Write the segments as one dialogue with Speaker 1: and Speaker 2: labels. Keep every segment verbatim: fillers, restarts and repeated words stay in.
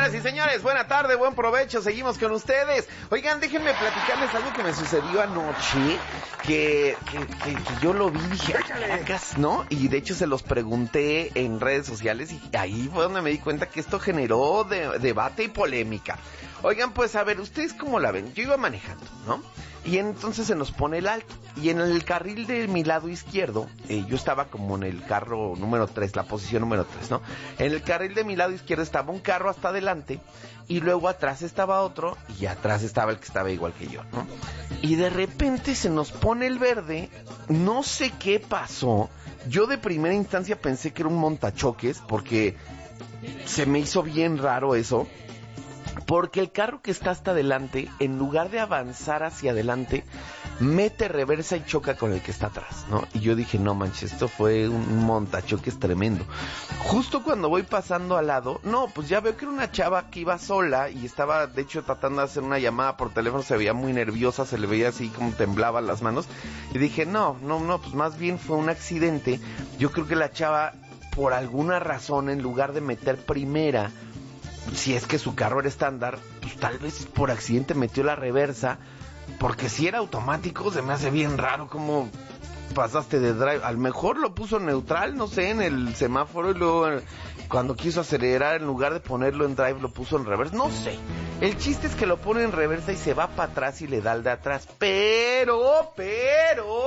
Speaker 1: Señoras y señores, buena tarde, buen provecho, seguimos con ustedes. Oigan, déjenme platicarles algo que me sucedió anoche, que, que, que, que yo lo vi y dije, caracas, ¿no? Y de hecho se los pregunté en redes sociales y ahí fue donde me di cuenta que esto generó de, debate y polémica. Oigan, pues a ver, ¿ustedes cómo la ven? Yo iba manejando, ¿no? Y entonces se nos pone el alto. Y en el carril de mi lado izquierdo, eh, yo estaba como en el carro número tres, la posición número tres, ¿no? En el carril de mi lado izquierdo estaba un carro hasta adelante, y luego atrás estaba otro, y atrás estaba el que estaba igual que yo, ¿no? Y de repente se nos pone el verde, no sé qué pasó. Yo de primera instancia pensé que era un montachoques, porque se me hizo bien raro eso. Porque el carro que está hasta adelante, en lugar de avanzar hacia adelante, mete reversa y choca con el que está atrás, ¿no? Y yo dije, no manches, esto fue un montachoques tremendo. Justo cuando voy pasando al lado, no, pues ya veo que era una chava que iba sola y estaba, de hecho, tratando de hacer una llamada por teléfono, se veía muy nerviosa, se le veía así como temblaban las manos. Y dije, no, no, no, pues más bien fue un accidente. Yo creo que la chava, por alguna razón, en lugar de meter primera, si es que su carro era estándar, pues tal vez por accidente metió la reversa, porque si era automático se me hace bien raro cómo pasaste de drive. A lo mejor lo puso neutral, no sé, en el semáforo, y luego cuando quiso acelerar, en lugar de ponerlo en drive, lo puso en reversa, no sé. El chiste es que lo pone en reversa y se va para atrás y le da al de atrás. Pero, pero,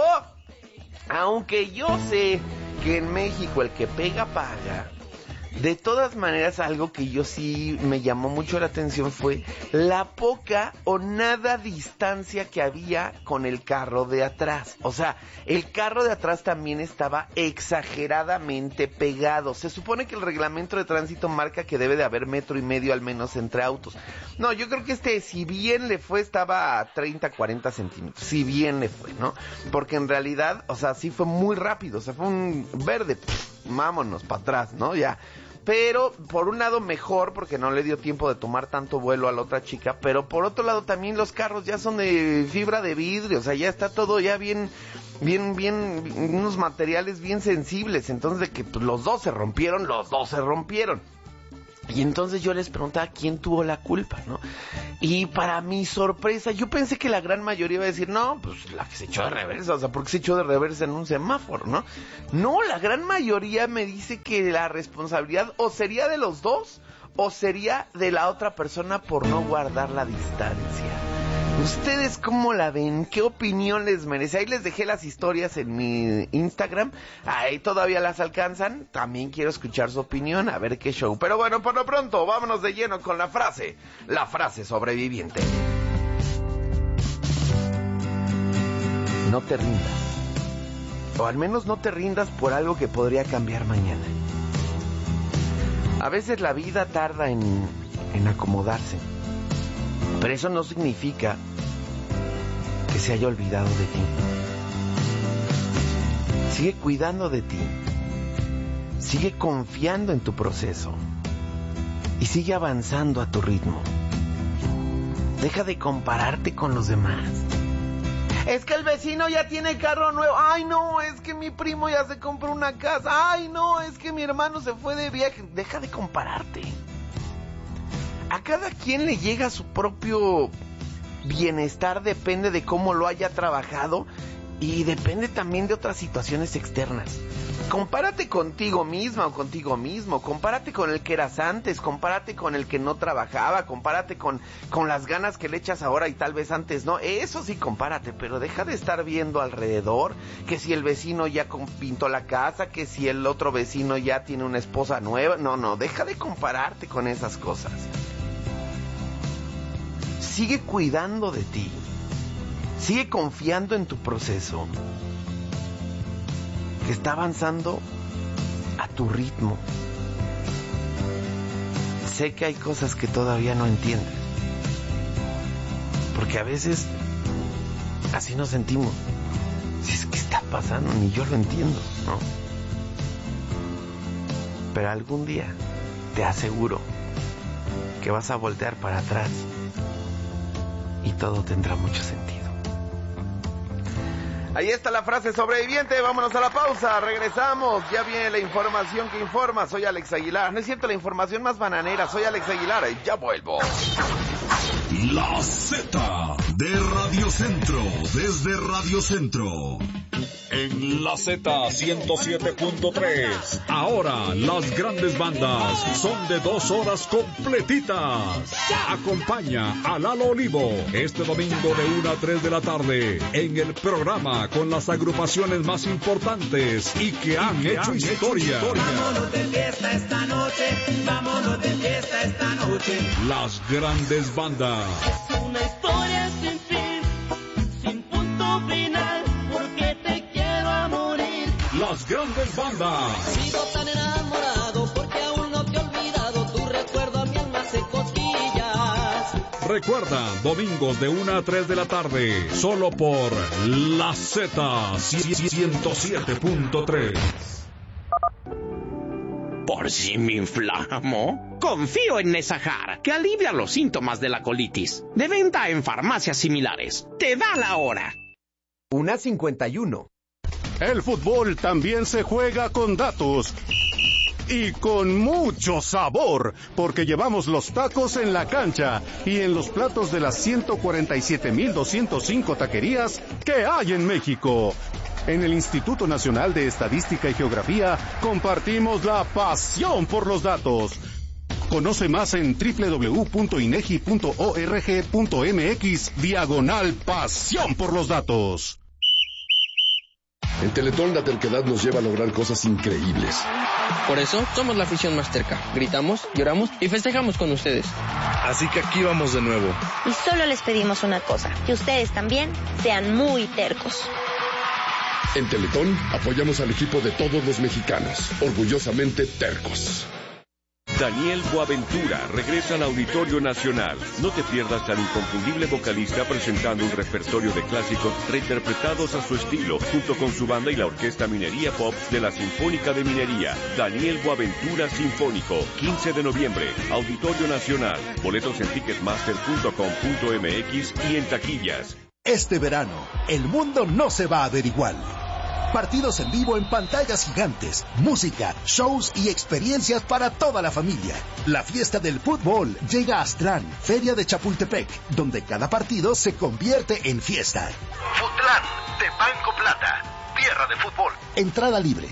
Speaker 1: aunque yo sé que en México el que pega paga, de todas maneras, algo que yo sí me llamó mucho la atención fue la poca o nada distancia que había con el carro de atrás. O sea, el carro de atrás también estaba exageradamente pegado. Se supone que el reglamento de tránsito marca que debe de haber metro y medio al menos entre autos. No, yo creo que este, si bien le fue, estaba a treinta, cuarenta centímetros. Si bien le fue, ¿no? Porque en realidad, o sea, sí fue muy rápido. O sea, fue un verde, pff, vámonos para atrás, ¿no? Ya. Pero por un lado mejor, porque no le dio tiempo de tomar tanto vuelo a la otra chica, pero por otro lado también los carros ya son de fibra de vidrio, o sea, ya está todo ya bien, bien, bien, unos materiales bien sensibles. Entonces, de que pues, los dos se rompieron, los dos se rompieron. Y entonces yo les preguntaba quién tuvo la culpa, ¿no? Y para mi sorpresa, yo pensé que la gran mayoría iba a decir, no, pues la que se echó de reversa, o sea, ¿por qué se echó de reversa en un semáforo, no? No, la gran mayoría me dice que la responsabilidad o sería de los dos, o sería de la otra persona por no guardar la distancia. ¿Ustedes cómo la ven? ¿Qué opinión les merece? Ahí les dejé las historias en mi Instagram. Ahí todavía las alcanzan. También quiero escuchar su opinión, a ver qué show. Pero bueno, por lo pronto, vámonos de lleno con la frase. La frase sobreviviente. No te rindas. O al menos no te rindas por algo que podría cambiar mañana. A veces la vida tarda en, en acomodarse. Pero eso no significa que se haya olvidado de ti. Sigue cuidando de ti. Sigue confiando en tu proceso. Y sigue avanzando a tu ritmo. Deja de compararte con los demás. Es que el vecino ya tiene carro nuevo. Ay, no, es que mi primo ya se compró una casa. Ay, no, es que mi hermano se fue de viaje. Deja de compararte. A cada quien le llega su propio bienestar, depende de cómo lo haya trabajado y depende también de otras situaciones externas. Compárate contigo misma o contigo mismo, compárate con el que eras antes, compárate con el que no trabajaba, compárate con, con las ganas que le echas ahora y tal vez antes no. Eso sí, compárate, pero deja de estar viendo alrededor que si el vecino ya pintó la casa, que si el otro vecino ya tiene una esposa nueva. No, no, deja de compararte con esas cosas. Sigue cuidando de ti. Sigue confiando en tu proceso, que está avanzando a tu ritmo. Sé que hay cosas que todavía no entiendes, porque a veces así nos sentimos. Si es que está pasando, ni yo lo entiendo, ¿no? Pero algún día te aseguro que vas a voltear para atrás y todo tendrá mucho sentido. Ahí está la frase sobreviviente. Vámonos a la pausa. Regresamos. Ya viene la información que informa. Soy Alex Aguilar. No es cierto, la información más bananera. Soy Alex Aguilar. Y ya vuelvo.
Speaker 2: La Z de Radio Centro. Desde Radio Centro. En la Z ciento siete punto tres. Ahora las grandes bandas son de dos horas completitas. Acompaña a Lalo Olivo este domingo de una a tres de la tarde en el programa con las agrupaciones más importantes y que han, y que hecho, han historia. hecho historia.
Speaker 3: Vámonos de fiesta esta noche, vámonos de fiesta esta noche.
Speaker 2: Las grandes bandas.
Speaker 4: Es una historia sin fin, sin punto final, porque te quiero a morir.
Speaker 2: Las grandes bandas.
Speaker 4: Sigo tan enamorado porque aún no te he olvidado, tu recuerdo a mi alma hace cosquillas.
Speaker 2: Recuerda, domingos de una a tres de la tarde, solo por la Z ciento siete punto tres.
Speaker 5: ¿Por si me inflamo? Confío en Nesajar, que alivia los síntomas de la colitis. De venta en farmacias similares. Te da la hora.
Speaker 1: Una cincuenta y uno.
Speaker 6: El fútbol también se juega con datos. Y con mucho sabor, porque llevamos los tacos en la cancha y en los platos de las ciento cuarenta y siete mil doscientos cinco taquerías que hay en México. En el Instituto Nacional de Estadística y Geografía compartimos la pasión por los datos. Conoce más en doble u doble u doble u punto inegi punto org punto mx diagonal pasión por los datos.
Speaker 7: En Teletón la terquedad nos lleva a lograr cosas increíbles.
Speaker 8: Por eso somos la afición más terca. Gritamos, lloramos y festejamos con ustedes.
Speaker 9: Así que aquí vamos de nuevo.
Speaker 10: Y solo les pedimos una cosa, que ustedes también sean muy tercos.
Speaker 7: En Teletón apoyamos al equipo de todos los mexicanos, orgullosamente tercos.
Speaker 11: Daniel Boaventura regresa al Auditorio Nacional. No te pierdas al inconfundible vocalista presentando un repertorio de clásicos reinterpretados a su estilo, junto con su banda y la Orquesta Minería Pop de la Sinfónica de Minería. Daniel Boaventura Sinfónico, quince de noviembre, Auditorio Nacional. Boletos en ticketmaster punto com punto mx y en taquillas.
Speaker 12: Este verano, el mundo no se va a ver igual. Partidos en vivo en pantallas gigantes, música, shows y experiencias para toda la familia. La fiesta del fútbol llega a Aztlán, Feria de Chapultepec, donde cada partido se convierte en fiesta.
Speaker 13: Futlán, de Banco Plata, tierra de fútbol.
Speaker 12: Entrada libre.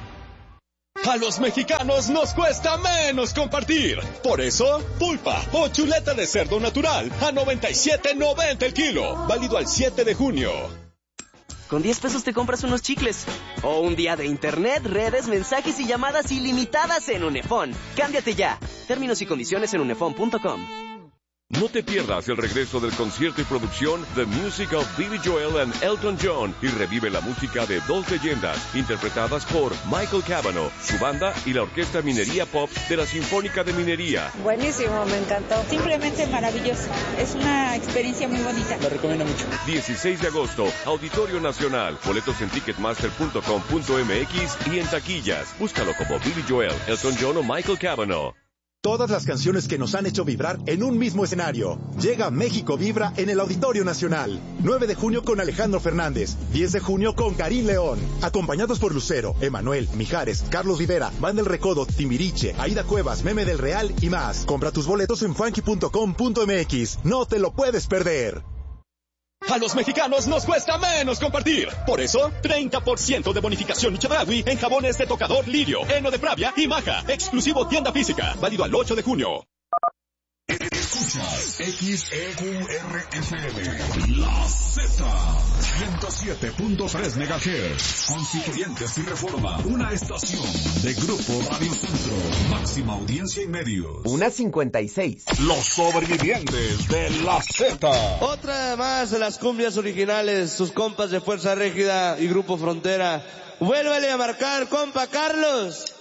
Speaker 14: A los mexicanos nos cuesta menos compartir. Por eso, pulpa o chuleta de cerdo natural a noventa y siete noventa el kilo. Válido al siete de junio.
Speaker 15: Con diez pesos te compras unos chicles. O un día de internet, redes, mensajes y llamadas ilimitadas en Unefón. Cámbiate ya. Términos y condiciones en unefón punto com.
Speaker 11: No te pierdas el regreso del concierto y producción The Music of Billy Joel and Elton John y revive la música de dos leyendas interpretadas por Michael Cavanaugh, su banda y la Orquesta Minería Pop de la Sinfónica de Minería.
Speaker 16: Buenísimo, me encantó. Simplemente maravilloso. Es una experiencia muy bonita.
Speaker 14: Lo recomiendo mucho.
Speaker 11: dieciséis de agosto, Auditorio Nacional. Boletos en ticketmaster punto com punto mx y en taquillas. Búscalo como Billy Joel, Elton John o Michael Cavanaugh.
Speaker 17: Todas las canciones que nos han hecho vibrar en un mismo escenario. Llega México Vibra en el Auditorio Nacional. nueve de junio con Alejandro Fernández. diez de junio con Karim León. Acompañados por Lucero, Emanuel, Mijares, Carlos Rivera, Van del Recodo, Timbiriche, Aida Cuevas, Meme del Real y más. Compra tus boletos en funky punto com punto mx. No te lo puedes perder.
Speaker 14: A los mexicanos nos cuesta menos compartir. Por eso, treinta por ciento de bonificación y Chedraui en jabones de tocador Lirio, Heno de Pravia y Maja. Exclusivo tienda física. Válido al ocho de junio.
Speaker 2: Escuchas X E Q R F M, La Z, ciento siete punto tres megahertz. Constituyentes y Reforma, una estación de Grupo Radio Centro. Máxima audiencia y medios.
Speaker 1: Una cincuenta y seis.
Speaker 2: Los sobrevivientes de La Z.
Speaker 18: Otra más de las cumbias originales, sus compas de Fuerza Régida y Grupo Frontera. Vuélvale a marcar, compa Carlos.